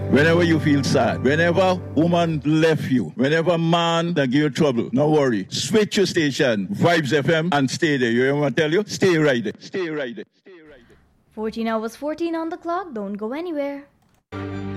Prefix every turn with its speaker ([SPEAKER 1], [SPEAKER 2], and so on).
[SPEAKER 1] Whenever you feel sad, whenever woman left you, whenever man that give you trouble, no worry. Switch your station, Vibes FM, and stay there. You hear what I tell you? Stay right there. Stay right there. Stay right there.
[SPEAKER 2] 14 hours 14 on the clock. Don't go anywhere.